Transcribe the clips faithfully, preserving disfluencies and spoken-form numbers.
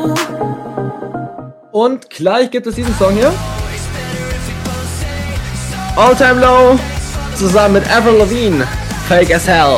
Und gleich gibt es diesen Song hier. All Time Low zusammen mit Avril Lavigne. Fake as Hell.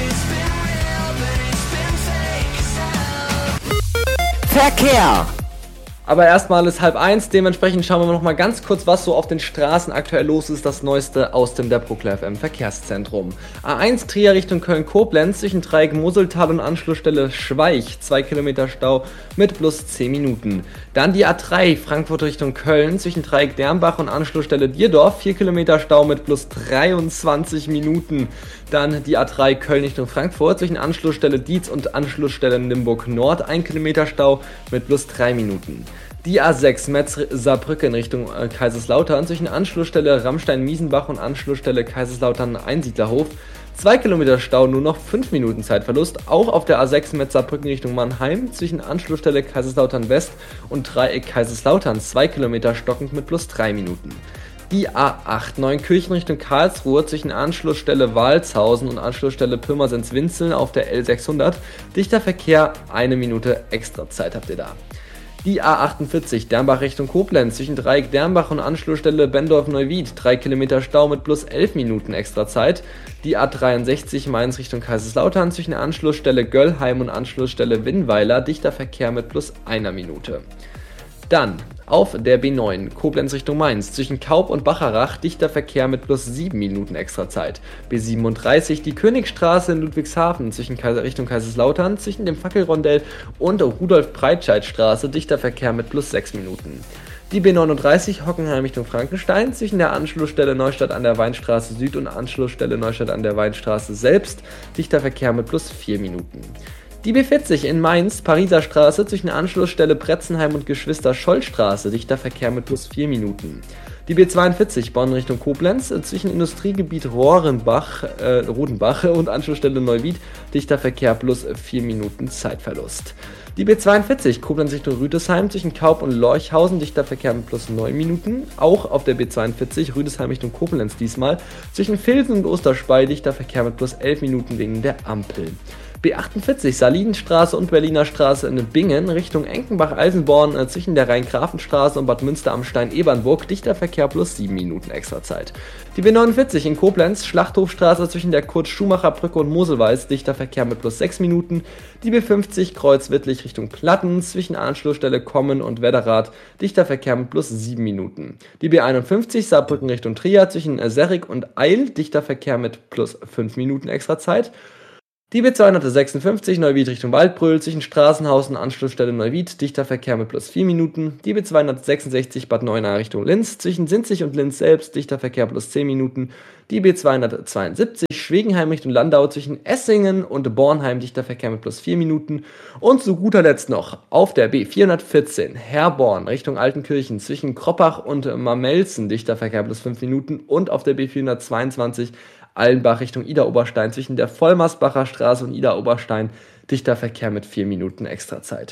Verkehr. Aber erstmal ist halb eins, dementsprechend schauen wir noch mal ganz kurz, was so auf den Straßen aktuell los ist. Das Neueste aus dem Depokler F M Verkehrszentrum. A eins Trier Richtung Köln-Koblenz zwischen Dreieck Moseltal und Anschlussstelle Schweich, zwei Kilometer Stau mit plus zehn Minuten. Dann die A drei Frankfurt Richtung Köln zwischen Dreieck Dernbach und Anschlussstelle Dierdorf, vier Kilometer Stau mit plus dreiundzwanzig Minuten. Dann die A drei Köln Richtung Frankfurt zwischen Anschlussstelle Dietz und Anschlussstelle Nimburg Nord, ein Kilometer Stau mit plus drei Minuten. Die A sechs Metz-Saarbrücken Richtung äh, Kaiserslautern zwischen Anschlussstelle Rammstein-Miesenbach und Anschlussstelle Kaiserslautern-Einsiedlerhof. zwei Kilometer Stau, nur noch fünf Minuten Zeitverlust. Auch auf der A sechs Metz-Saarbrücken Richtung Mannheim zwischen Anschlussstelle Kaiserslautern West und Dreieck Kaiserslautern. zwei Kilometer stockend mit plus drei Minuten. Die A acht Neunkirchen Richtung Karlsruhe zwischen Anschlussstelle Walshausen und Anschlussstelle Pirmasens-Winzeln auf der L sechshundert. Dichter Verkehr, eine Minute extra Zeit habt ihr da. Die A achtundvierzig Dernbach Richtung Koblenz zwischen Dreieck Dernbach und Anschlussstelle Bendorf-Neuwied, drei Kilometer Stau mit plus elf Minuten extra Zeit. Die A dreiundsechzig Mainz Richtung Kaiserslautern zwischen Anschlussstelle Göllheim und Anschlussstelle Winnweiler, dichter Verkehr mit plus einer Minute. Dann auf der B neun Koblenz Richtung Mainz zwischen Kaub und Bacharach, dichter Verkehr mit plus sieben Minuten extra Zeit. B siebenunddreißig die Königstraße in Ludwigshafen zwischen Kaiser Richtung Kaiserslautern zwischen dem Fackelrondell und Rudolf-Breitscheid-Straße, dichter Verkehr mit plus sechs Minuten. Die B neununddreißig Hockenheim Richtung Frankenstein zwischen der Anschlussstelle Neustadt an der Weinstraße Süd und Anschlussstelle Neustadt an der Weinstraße selbst, dichter Verkehr mit plus vier Minuten. Die B vierzig in Mainz, Pariser Straße zwischen Anschlussstelle Bretzenheim und Geschwister-Scholl-Straße, dichter Verkehr mit plus vier Minuten. Die B zweiundvierzig Bonn Richtung Koblenz zwischen Industriegebiet Rohrenbach, äh, Rodenbach und Anschlussstelle Neuwied, dichter Verkehr plus vier Minuten Zeitverlust. Die B zweiundvierzig Koblenz Richtung Rüdesheim zwischen Kaub und Lorchhausen, dichter Verkehr mit plus neun Minuten. Auch auf der B zweiundvierzig Rüdesheim Richtung Koblenz diesmal zwischen Vilsen und Osterspey, dichter Verkehr mit plus elf Minuten wegen der Ampel. B achtundvierzig Salinenstraße und Berliner Straße in Bingen Richtung Enkenbach-Eisenborn äh, zwischen der Rhein-Grafenstraße und Bad Münster am Stein-Ebernburg, dichter Verkehr plus sieben Minuten extra Zeit. Die B neunundvierzig in Koblenz, Schlachthofstraße zwischen der Kurt-Schumacher-Brücke und Moselweiß, dichter Verkehr mit plus sechs Minuten. Die B fünfzig Kreuz-Wittlich Richtung Platten zwischen Anschlussstelle Kommen und Wedderath, dichter Verkehr mit plus sieben Minuten. Die B einundfünfzig Saarbrücken Richtung Trier zwischen äh, Serrig und Eil, dichter Verkehr mit plus fünf Minuten extra Zeit. Die B zweihundertsechsundfünfzig Neuwied Richtung Waldbröl zwischen Straßenhaus und Anschlussstelle Neuwied, dichter Verkehr mit plus vier Minuten. Die B zweihundertsechsundsechzig Bad Neuenahr Richtung Linz zwischen Sinzig und Linz selbst, dichter Verkehr plus zehn Minuten. Die B zweihundertzweiundsiebzig Schwegenheim Richtung Landau zwischen Essingen und Bornheim, dichter Verkehr mit plus vier Minuten. Und zu guter Letzt noch auf der B vierhundertvierzehn Herborn Richtung Altenkirchen zwischen Kroppach und Mamelzen, dichter Verkehr plus fünf Minuten. Und auf der B vierhundertzweiundzwanzig Allenbach Richtung Ida-Oberstein zwischen der Vollmersbacher Straße und Ida-Oberstein, dichter Verkehr mit vier Minuten extra Zeit.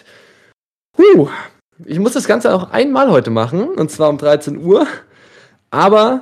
Huh, ich muss das Ganze auch einmal heute machen, und zwar um dreizehn Uhr, aber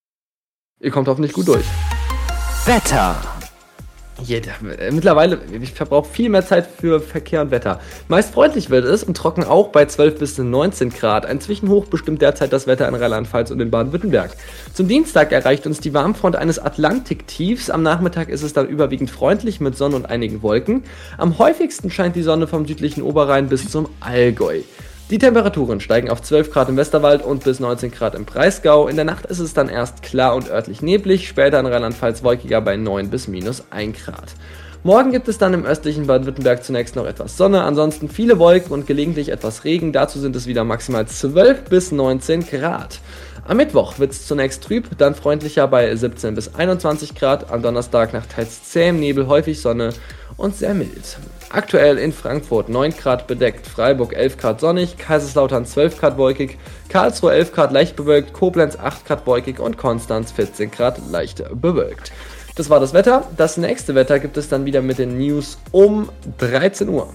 ihr kommt hoffentlich gut durch. Wetter. Jeder, mittlerweile, ich verbrauche viel mehr Zeit für Verkehr und Wetter. Meist freundlich wird es und trocken auch bei zwölf bis neunzehn Grad. Ein Zwischenhoch bestimmt derzeit das Wetter in Rheinland-Pfalz und in Baden-Württemberg. Zum Dienstag erreicht uns die Warmfront eines Atlantiktiefs. Am Nachmittag ist es dann überwiegend freundlich mit Sonne und einigen Wolken. Am häufigsten scheint die Sonne vom südlichen Oberrhein bis zum Allgäu. Die Temperaturen steigen auf zwölf Grad im Westerwald und bis neunzehn Grad im Breisgau. In der Nacht ist es dann erst klar und örtlich neblig, später in Rheinland-Pfalz wolkiger bei neun bis minus ein Grad. Morgen gibt es dann im östlichen Baden-Württemberg zunächst noch etwas Sonne, ansonsten viele Wolken und gelegentlich etwas Regen. Dazu sind es wieder maximal zwölf bis neunzehn Grad. Am Mittwoch wird es zunächst trüb, dann freundlicher bei siebzehn bis einundzwanzig Grad. Am Donnerstag nach teils zähem Nebel häufig Sonne und sehr mild. Aktuell in Frankfurt neun Grad bedeckt, Freiburg elf Grad sonnig, Kaiserslautern zwölf Grad wolkig, Karlsruhe elf Grad leicht bewölkt, Koblenz acht Grad wolkig und Konstanz vierzehn Grad leicht bewölkt. Das war das Wetter. Das nächste Wetter gibt es dann wieder mit den News um dreizehn Uhr.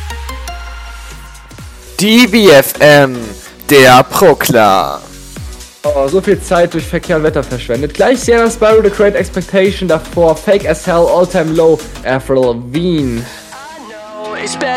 Die B F M, der Proklar. Oh, so viel Zeit durch Verkehr und Wetter verschwendet. Gleich Sienna Spyro, The Great Expectation, davor Fake as Hell, All Time Low, Avril Lavigne.